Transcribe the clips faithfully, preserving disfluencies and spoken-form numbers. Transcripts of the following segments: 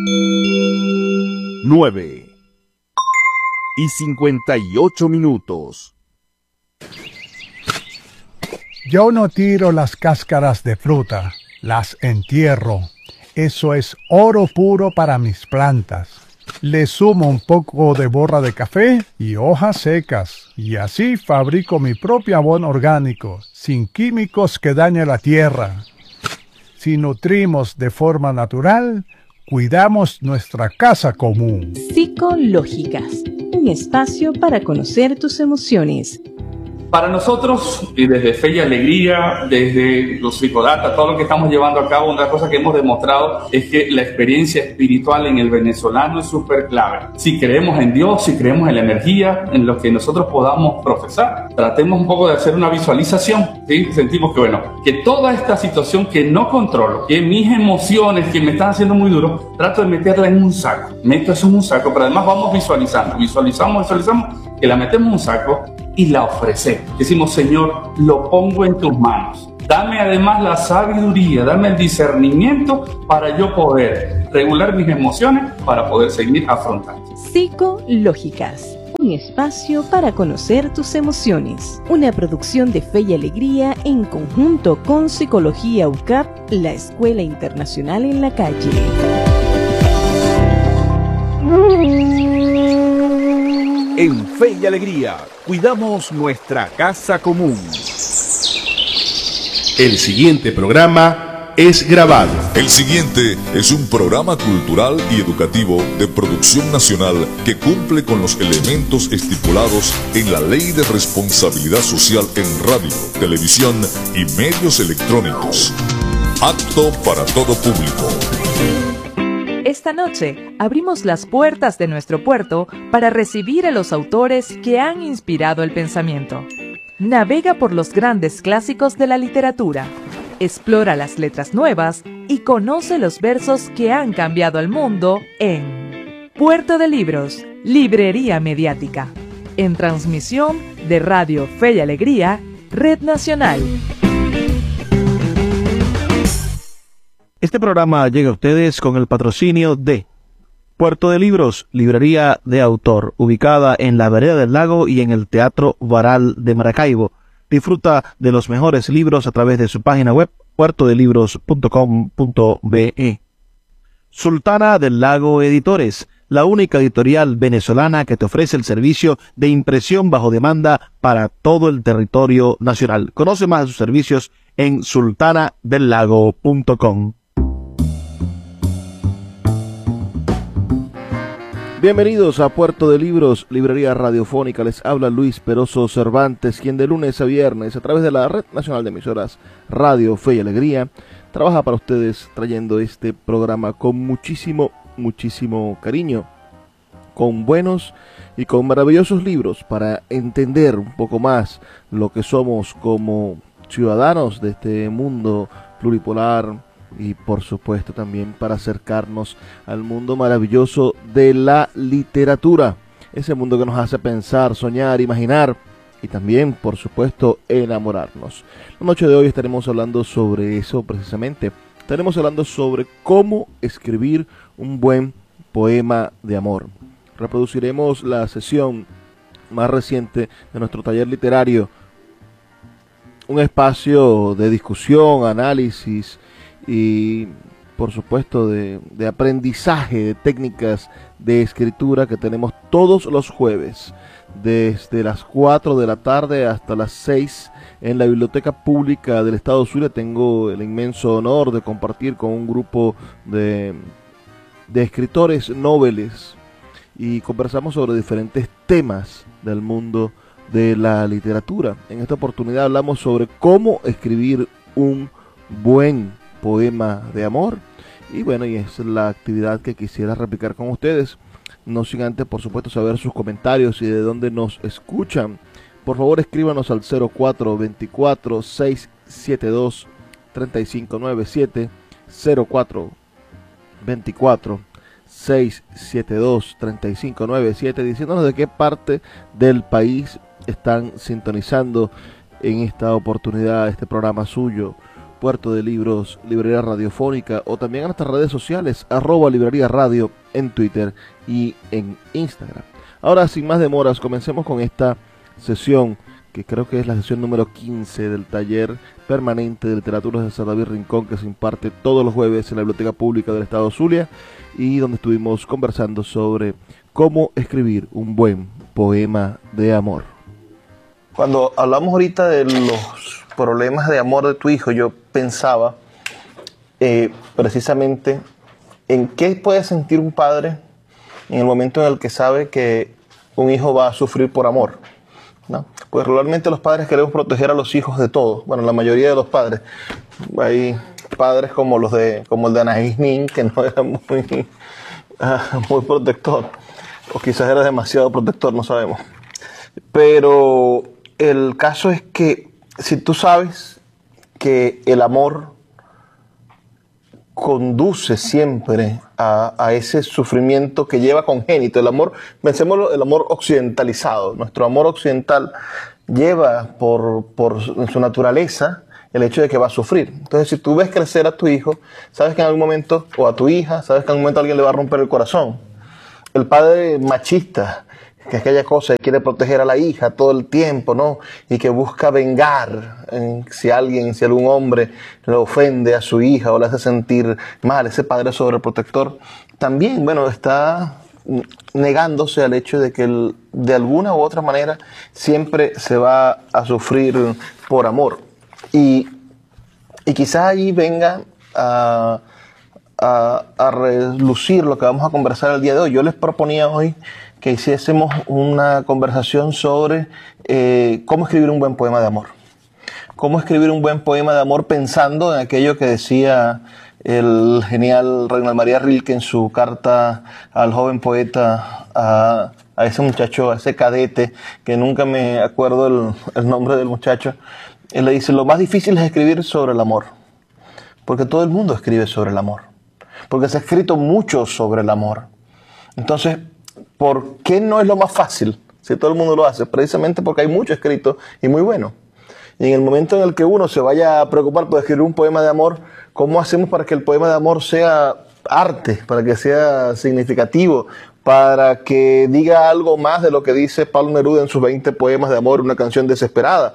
nueve y cincuenta y ocho minutos. Yo no tiro las cáscaras de fruta, las entierro. Eso es oro puro para mis plantas. Le sumo un poco de borra de café y hojas secas, y así fabrico mi propio abono orgánico, sin químicos que dañen la tierra. Si nutrimos de forma natural, cuidamos nuestra casa común. Psicológicas, un espacio para conocer tus emociones. Para nosotros, y desde Fe y Alegría, desde los psicodatas, todo lo que estamos llevando a cabo, una cosa que hemos demostrado es que la experiencia espiritual en el venezolano es súper clave. Si creemos en Dios, si creemos en la energía, en lo que nosotros podamos profesar, tratemos un poco de hacer una visualización, ¿sí? Sentimos que, bueno, que toda esta situación que no controlo, que mis emociones que me están haciendo muy duro, trato de meterla en un saco. Meto eso en un saco, pero además vamos visualizando, visualizamos, visualizamos, que la metemos en un saco y la ofrecemos. Decimos, Señor, lo pongo en tus manos. Dame además la sabiduría, dame el discernimiento para yo poder regular mis emociones, para poder seguir afrontando. Psicológicas, un espacio para conocer tus emociones. Una producción de Fe y Alegría en conjunto con Psicología U C A P, la Escuela Internacional en la Calle. En Fe y Alegría, cuidamos nuestra casa común. El siguiente programa es grabado. El siguiente es un programa cultural y educativo de producción nacional que cumple con los elementos estipulados en la Ley de Responsabilidad Social en radio, televisión y medios electrónicos. Apto para todo público. Esta noche abrimos las puertas de nuestro puerto para recibir a los autores que han inspirado el pensamiento. Navega por los grandes clásicos de la literatura, explora las letras nuevas y conoce los versos que han cambiado el mundo en Puerto de Libros, Librería Mediática, en transmisión de Radio Fe y Alegría, Red Nacional. Este programa llega a ustedes con el patrocinio de Puerto de Libros, librería de autor, ubicada en la Vereda del Lago y en el Teatro Varal de Maracaibo. Disfruta de los mejores libros a través de su página web, puerto de libros punto com punto be. Sultana del Lago Editores, la única editorial venezolana que te ofrece el servicio de impresión bajo demanda para todo el territorio nacional. Conoce más de sus servicios en sultana del lago punto com. Bienvenidos a Puerto de Libros, librería radiofónica. Les habla Luis Peroso Cervantes, quien de lunes a viernes, a través de la Red Nacional de Emisoras Radio Fe y Alegría, trabaja para ustedes trayendo este programa con muchísimo, muchísimo cariño, con buenos y con maravillosos libros para entender un poco más lo que somos como ciudadanos de este mundo pluripolar, y por supuesto también para acercarnos al mundo maravilloso de la literatura, ese mundo que nos hace pensar, soñar, imaginar y también por supuesto enamorarnos. La noche de hoy estaremos hablando sobre eso precisamente. Estaremos hablando sobre cómo escribir un buen poema de amor. Reproduciremos la sesión más reciente de nuestro taller literario, un espacio de discusión, análisis y por supuesto de, de aprendizaje de técnicas de escritura que tenemos todos los jueves desde las cuatro de la tarde hasta las seis en la Biblioteca Pública del Estado Zulia. Tengo el inmenso honor de compartir con un grupo de, de escritores noveles y conversamos sobre diferentes temas del mundo de la literatura. En esta oportunidad hablamos sobre cómo escribir un buen poema de amor y bueno, y es la actividad que quisiera replicar con ustedes, no sin antes por supuesto saber sus comentarios y de dónde nos escuchan. Por favor escríbanos al cero cuatro veinticuatro, seiscientos setenta y dos, treinta y cinco noventa y siete, cero cuatro veinticuatro, seiscientos setenta y dos, treinta y cinco noventa y siete, diciéndonos de qué parte del país están sintonizando en esta oportunidad este programa suyo, Puerto de Libros, Librería Radiofónica, o también a nuestras redes sociales, arroba Librería Radio en Twitter y en Instagram. Ahora, sin más demoras, comencemos con esta sesión, que creo que es la sesión número quince del taller permanente de literatura de César David Rincón, que se imparte todos los jueves en la Biblioteca Pública del Estado Zulia, y donde estuvimos conversando sobre cómo escribir un buen poema de amor. Cuando hablamos ahorita de los problemas de amor de tu hijo, yo pensaba eh, precisamente en qué puede sentir un padre en el momento en el que sabe que un hijo va a sufrir por amor, ¿no? Pues regularmente los padres queremos proteger a los hijos de todo. Bueno, la mayoría de los padres. Hay padres como los de como el de Anaís Nin, que no era muy, uh, muy protector, o quizás era demasiado protector, no sabemos. Pero el caso es que si tú sabes que el amor conduce siempre a, a ese sufrimiento que lleva congénito, el amor, pensemos el amor occidentalizado, nuestro amor occidental lleva por, por su naturaleza el hecho de que va a sufrir. Entonces, si tú ves crecer a tu hijo, sabes que en algún momento, o a tu hija, sabes que en algún momento alguien le va a romper el corazón. El padre machista, que aquella cosa que quiere proteger a la hija todo el tiempo, ¿no? Y que busca vengar eh, si alguien, si algún hombre le ofende a su hija o le hace sentir mal, ese padre sobreprotector, también, bueno, está negándose al hecho de que él, de alguna u otra manera, siempre se va a sufrir por amor. Y, y quizás ahí venga a, a, a relucir lo que vamos a conversar el día de hoy. Yo les proponía hoy que hiciésemos una conversación sobre eh, cómo escribir un buen poema de amor. Cómo escribir un buen poema de amor pensando en aquello que decía el genial Reinald María Rilke en su carta al joven poeta, a, a ese muchacho, a ese cadete, que nunca me acuerdo el, el nombre del muchacho. Él le dice, lo más difícil es escribir sobre el amor, porque todo el mundo escribe sobre el amor, porque se ha escrito mucho sobre el amor. Entonces, ¿por qué no es lo más fácil si todo el mundo lo hace? Precisamente porque hay mucho escrito y muy bueno. Y en el momento en el que uno se vaya a preocupar por escribir un poema de amor, ¿cómo hacemos para que el poema de amor sea arte, para que sea significativo, para que diga algo más de lo que dice Pablo Neruda en sus veinte poemas de amor, una canción desesperada?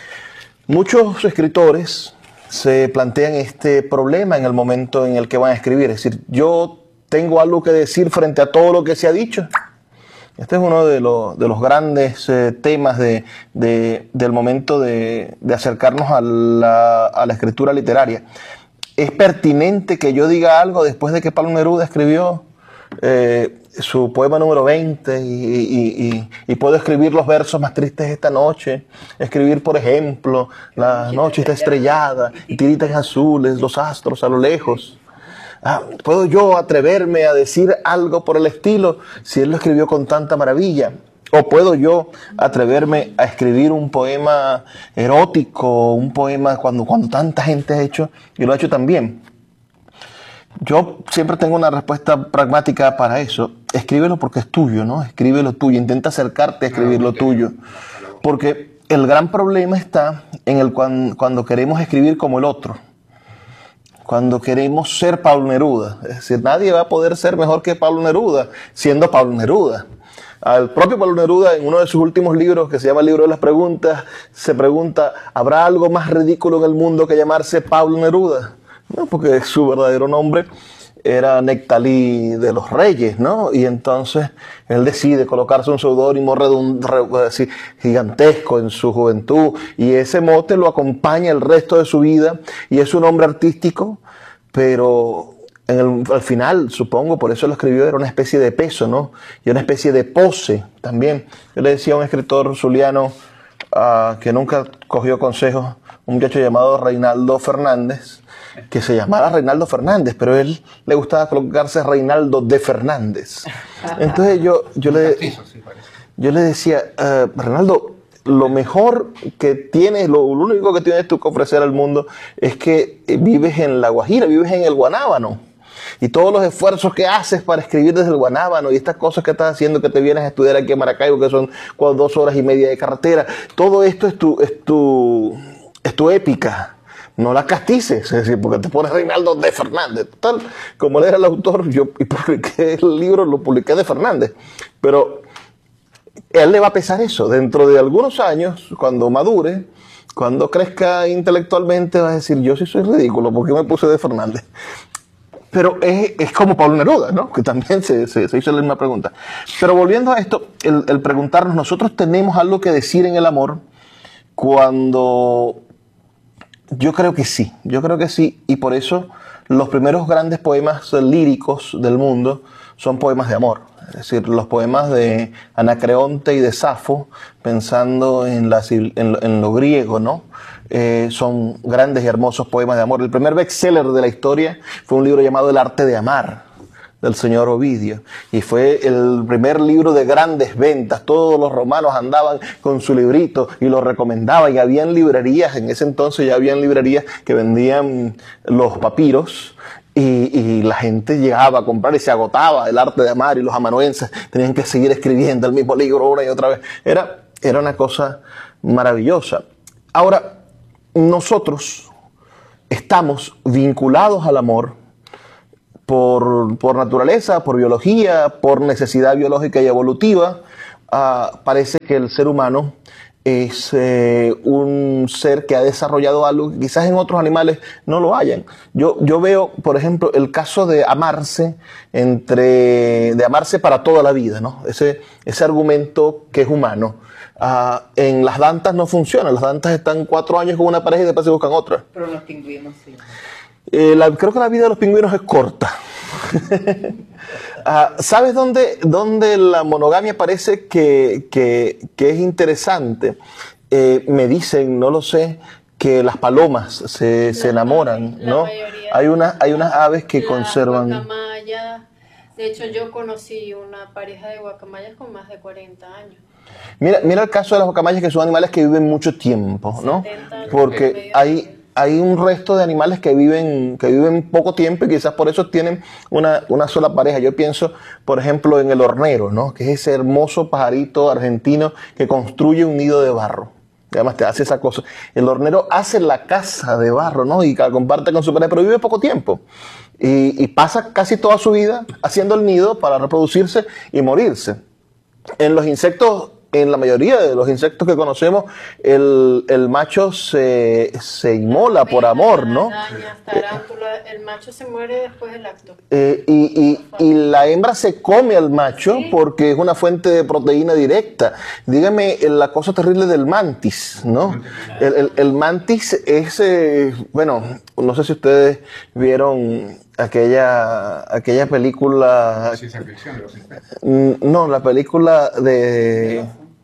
Muchos escritores se plantean este problema en el momento en el que van a escribir. Es decir, yo tengo algo que decir frente a todo lo que se ha dicho. Este es uno de, lo, de los grandes eh, temas de, de, del momento de, de acercarnos a la, a la escritura literaria. ¿Es pertinente que yo diga algo después de que Pablo Neruda escribió eh, su poema número veinte y, y, y, y puedo escribir los versos más tristes esta noche? Escribir, por ejemplo, la noche está estrellada y tiritas azules, los astros a lo lejos. Ah, ¿puedo yo atreverme a decir algo por el estilo si él lo escribió con tanta maravilla? ¿O puedo yo atreverme a escribir un poema erótico, un poema cuando, cuando tanta gente ha hecho y lo ha hecho también? Yo siempre tengo una respuesta pragmática para eso. Escríbelo porque es tuyo, ¿no? Escríbelo tuyo, intenta acercarte a escribir lo tuyo. Porque el gran problema está en el cuando, cuando queremos escribir como el otro. Cuando queremos ser Pablo Neruda. Es decir, nadie va a poder ser mejor que Pablo Neruda siendo Pablo Neruda. Al propio Pablo Neruda, en uno de sus últimos libros, que se llama El libro de las preguntas, se pregunta, ¿habrá algo más ridículo en el mundo que llamarse Pablo Neruda? No, porque su verdadero nombre era Nectalí de los Reyes, ¿no? Y entonces él decide colocarse un seudónimo gigantesco en su juventud, y ese mote lo acompaña el resto de su vida, y es un hombre artístico, pero en el, al final, supongo, por eso lo escribió, era una especie de peso, ¿no? Y una especie de pose también. Yo le decía a un escritor zuliano uh, que nunca cogió consejos, un muchacho llamado Reinaldo Fernández, que se llamara Reinaldo Fernández, pero a él le gustaba colocarse Reinaldo de Fernández. Entonces yo, yo, le, yo le decía, uh, Reinaldo, lo mejor que tienes, lo, lo único que tienes tú que ofrecer al mundo es que vives en La Guajira, vives en el Guanábano. Y todos los esfuerzos que haces para escribir desde el Guanábano y estas cosas que estás haciendo, que te vienes a estudiar aquí en Maracaibo, que son dos horas y media de carretera, todo esto es tu, es tu, es tu épica. no la castices, es decir, porque te pones Reinaldo de Fernández. Tal, como él era el autor, yo publiqué el libro, lo publiqué de Fernández. Pero a él le va a pesar eso. Dentro de algunos años, cuando madure, cuando crezca intelectualmente, va a decir, yo sí soy ridículo, ¿por qué me puse de Fernández? Pero es, es como Pablo Neruda, ¿no? Que también se, se, se hizo la misma pregunta. Pero volviendo a esto, el, el preguntarnos, nosotros tenemos algo que decir en el amor cuando... Yo creo que sí, yo creo que sí, y por eso los primeros grandes poemas líricos del mundo son poemas de amor. Es decir, los poemas de Anacreonte y de Safo, pensando en, la, en, en lo griego, ¿no? Eh, son grandes y hermosos poemas de amor. El primer bestseller de la historia fue un libro llamado El arte de amar, del señor Ovidio, y fue el primer libro de grandes ventas. Todos los romanos andaban con su librito y lo recomendaban, y habían librerías, en ese entonces ya habían librerías que vendían los papiros, y, y la gente llegaba a comprar y se agotaba El arte de amar, y los amanuenses tenían que seguir escribiendo el mismo libro una y otra vez. Era, era una cosa maravillosa. Ahora, nosotros estamos vinculados al amor por, por naturaleza, por biología, por necesidad biológica y evolutiva. Uh, parece que el ser humano es eh, un ser que ha desarrollado algo que quizás en otros animales no lo hayan. Yo, yo veo, por ejemplo, el caso de amarse entre, de amarse para toda la vida, ¿no? Ese, ese argumento que es humano. Uh, en las dantas no funciona. Las dantas están cuatro años con una pareja y después se buscan otra. Pero los pingüinos sí. Eh, la, creo que la vida de los pingüinos es corta. uh, ¿Sabes dónde, dónde la monogamia parece que, que, que es interesante? Eh, me dicen, no lo sé, que las palomas se, se enamoran, ¿no? Hay, una, hay unas aves que la conservan... Guacamaya. De hecho, yo conocí una pareja de guacamayas con más de cuarenta años. Mira, mira el caso de las guacamayas, que son animales que viven mucho tiempo, ¿no? Porque hay, hay un resto de animales que viven, que viven poco tiempo y quizás por eso tienen una, una sola pareja. Yo pienso, por ejemplo, en el hornero, ¿no? Que es ese hermoso pajarito argentino que construye un nido de barro. Además te hace esa cosa. El hornero hace la casa de barro, ¿no? Y la comparte con su pareja, pero vive poco tiempo. Y, y pasa casi toda su vida haciendo el nido para reproducirse y morirse. En los insectos, en la mayoría de los insectos que conocemos, el, el macho se, se inmola por amor, ¿no? Arañas, tarántulas, el macho se muere después del acto. Eh, y, y, y la hembra se come al macho, ¿sí? Porque es una fuente de proteína directa. Dígame la cosa terrible del mantis, ¿no? El, el, el mantis es, eh, bueno, no sé si ustedes vieron aquella aquella película... Ciencia ficción de los insectos. No, la película de...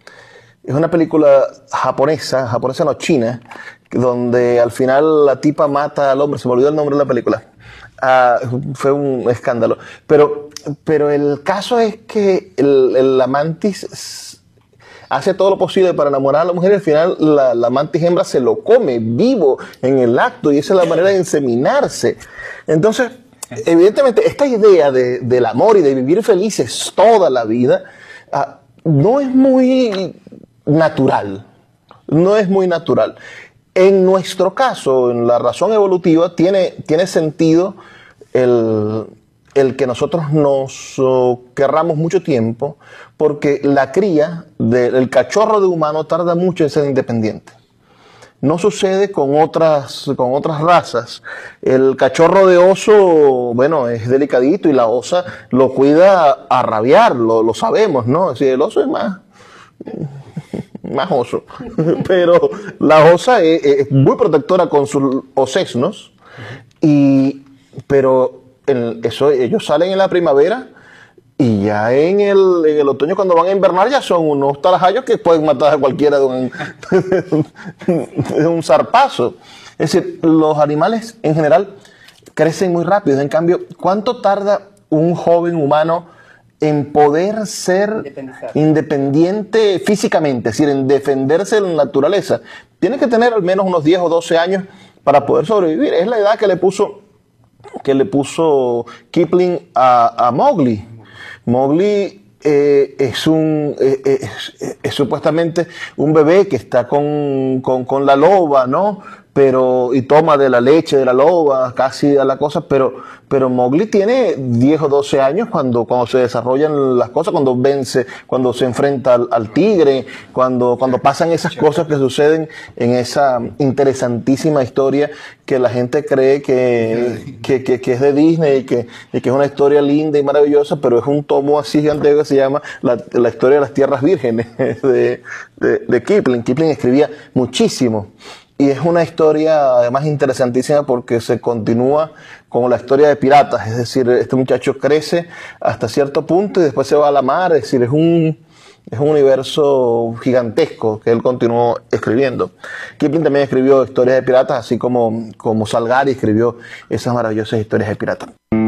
Es una película japonesa, japonesa no, china, donde al final la tipa mata al hombre. Se me olvidó el nombre de la película. Ah, fue un escándalo. Pero, pero el caso es que el, el, la mantis hace todo lo posible para enamorar a la mujer y al final la, la mantis hembra se lo come vivo en el acto, y esa es la manera de inseminarse. Entonces, evidentemente, esta idea de, del amor y de vivir felices toda la vida ah, no es muy natural. No es muy natural. En nuestro caso, en la razón evolutiva, tiene, tiene sentido el, el que nosotros nos uh, querramos mucho tiempo, porque la cría del cachorro de humano tarda mucho en ser independiente. No sucede con otras, con otras razas. El cachorro de oso, bueno, es delicadito y la osa lo cuida a rabiar, lo, lo sabemos, ¿no? Es decir, el oso es más, más oso. Pero la osa es, es muy protectora con sus osesnos, y, pero en eso, ellos salen en la primavera. Y ya en el, en el otoño, cuando van a invernar, ya son unos tarajayos que pueden matar a cualquiera de un, de un zarpazo. Es decir, los animales en general crecen muy rápido. En cambio, ¿cuánto tarda un joven humano en poder ser independiente físicamente? Es decir, en defenderse de la naturaleza. Tiene que tener al menos unos diez o doce años para poder sobrevivir. Es la edad que le puso, que le puso Kipling a, a Mowgli. Mowgli eh, es, un, eh, es, es, es supuestamente un bebé que está con, con, con la loba, ¿no? pero, y toma de la leche de la loba, casi a la cosa, pero, pero Mowgli tiene diez o doce años cuando, cuando se desarrollan las cosas, cuando vence, cuando se enfrenta al, al tigre, cuando, cuando pasan esas cosas que suceden en esa interesantísima historia que la gente cree que, que, que, que es de Disney y que, y que es una historia linda y maravillosa, pero es un tomo así gigante que se llama la, la historia de las tierras vírgenes de, de, de Kipling. Kipling escribía muchísimo. Y es una historia además interesantísima porque se continúa con la historia de piratas, es decir, este muchacho crece hasta cierto punto y después se va a la mar, es decir, es un, es un universo gigantesco que él continuó escribiendo. Kipling también escribió historias de piratas, así como, como Salgari escribió esas maravillosas historias de piratas.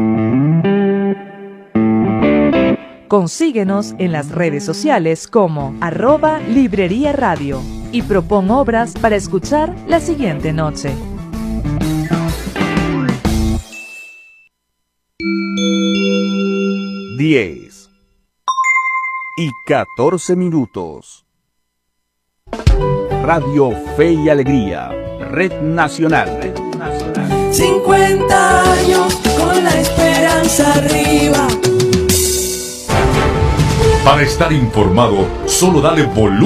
Consíguenos en las redes sociales como arroba Librería Radio y propon obras para escuchar la siguiente noche. diez y catorce minutos. Radio Fe y Alegría, Red Nacional. Red Nacional. cincuenta años con la esperanza arriba. Para estar informado, solo dale volumen.